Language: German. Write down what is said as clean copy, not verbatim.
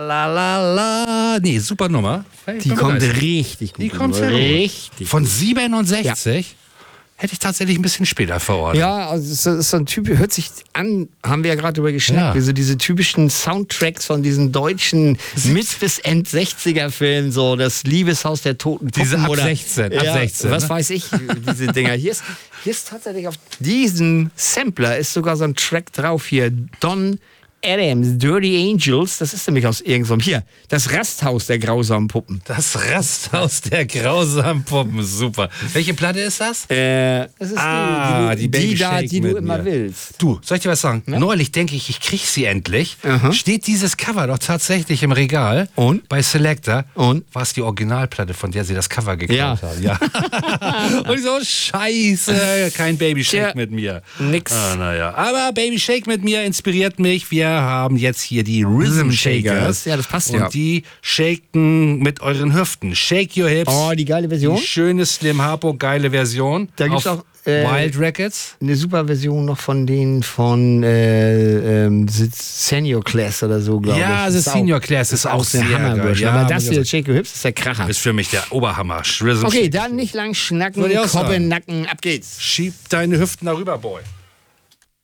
la la la. Nee, super Nummer. Die kommt richtig gut. Die kommt sehr gut. Von 67 hätte ich tatsächlich ein bisschen später verortet. Ja, also es ist so ein Typ, hört sich an, haben wir ja gerade drüber geschnackt, wie so diese typischen Soundtracks von diesen deutschen Mit- bis End-60er-Filmen, so das Liebeshaus der toten Puppen. Diese ab oder 16, ab 16. Was weiß ich, diese Dinger. Hier ist tatsächlich auf diesem Sampler ist sogar so ein Track drauf hier, Don Adams, Dirty Angels, das ist nämlich aus irgendeinem, hier, das Rasthaus der grausamen Puppen. Das Rasthaus der grausamen Puppen, super. Welche Platte ist das? Das ist die Baby da, Shake die du mit immer mir. willst. Du, soll ich dir was sagen? Ja? Neulich denke ich krieg sie endlich. Aha. Steht dieses Cover doch tatsächlich im Regal. Und? Bei Selector. Und? War es die Originalplatte, von der sie das Cover geklaut Ja. haben. Ja. Und ich so, scheiße, kein Baby Shake Tja, mit mir. nix. Naja. Aber Baby Shake mit mir inspiriert mich. Wir haben jetzt hier die Rhythm Shakers. Ja, das passt und ja. die shaken mit euren Hüften. Shake your hips. Oh, die geile Version. Die schöne Slim Harpo, geile Version. Da gibt's auf auch, Wild Records. Eine super Version noch von denen von Senior Class oder so, glaube ich. Ja, The Senior Class ist auch sehr eine geil. Hammerversion. Ja, Aber muss das ich hier, auch Shake Your Hips, ist der Kracher. ist für mich der Oberhammer. Rhythm Okay, Shake. dann nicht lang schnacken, Würde ich auch Kobbe, sagen. Nacken, ab geht's. Schieb deine Hüften darüber, Boy.